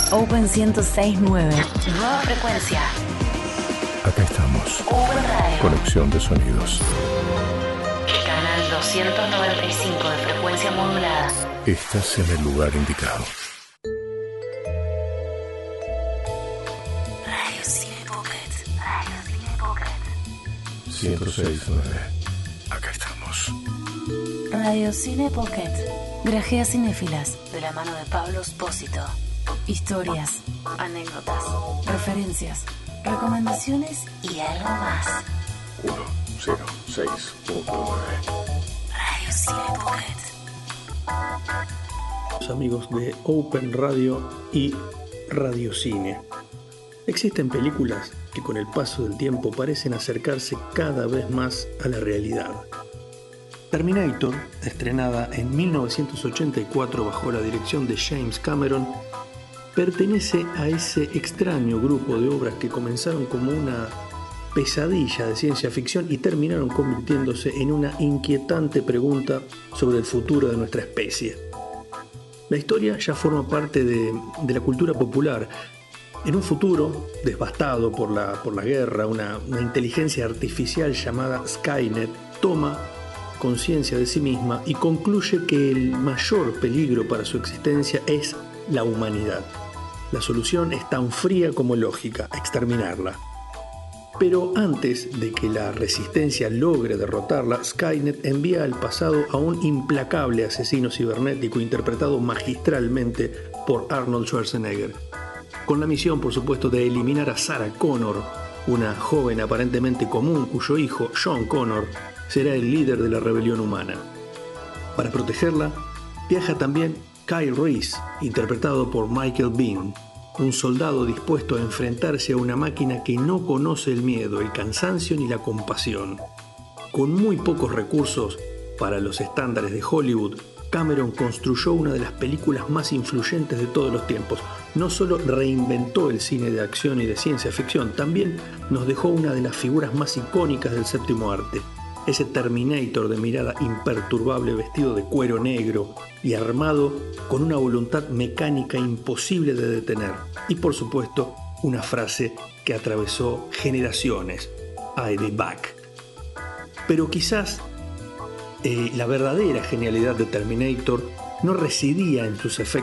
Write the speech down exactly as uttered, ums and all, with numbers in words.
Open ciento seis punto nueve. Nueva frecuencia. Acá estamos. Open Radio. Conexión de sonidos. Canal doscientos noventa y cinco de frecuencia modulada. Estás en el lugar indicado. Radio Cine Pocket. Radio Cine Pocket. ciento seis punto nueve. Acá estamos. Radio Cine Pocket. Grajea cinéfilas de la mano de Pablo Espósito. Historias, anécdotas, referencias, recomendaciones y algo más. uno cero seis punto nueve. Radio Cine Pocket. Los amigos de Open Radio y Radio Cine. Existen películas que con el paso del tiempo parecen acercarse cada vez más a la realidad. Terminator, estrenada en mil novecientos ochenta y cuatro bajo la dirección de James Cameron, pertenece a ese extraño grupo de obras que comenzaron como una pesadilla de ciencia ficción y terminaron convirtiéndose en una inquietante pregunta sobre el futuro de nuestra especie. La historia ya forma parte de, de la cultura popular. En un futuro devastado por la, por la guerra, una, una inteligencia artificial llamada Skynet toma conciencia de sí misma y concluye que el mayor peligro para su existencia es la humanidad. La solución es tan fría como lógica: exterminarla. Pero antes de que la resistencia logre derrotarla, Skynet envía al pasado a un implacable asesino cibernético interpretado magistralmente por Arnold Schwarzenegger, con la misión, por supuesto, de eliminar a Sarah Connor, una joven aparentemente común cuyo hijo, John Connor, será el líder de la rebelión humana. Para protegerla, viaja también Kyle Reese, interpretado por Michael Biehn, un soldado dispuesto a enfrentarse a una máquina que no conoce el miedo, el cansancio ni la compasión. Con muy pocos recursos para los estándares de Hollywood, Cameron construyó una de las películas más influyentes de todos los tiempos. No solo reinventó el cine de acción y de ciencia ficción, también nos dejó una de las figuras más icónicas del séptimo arte. Ese Terminator de mirada imperturbable, vestido de cuero negro y armado con una voluntad mecánica imposible de detener. Y por supuesto, una frase que atravesó generaciones: "I'll be back". Pero quizás eh, la verdadera genialidad de Terminator no residía en sus efectos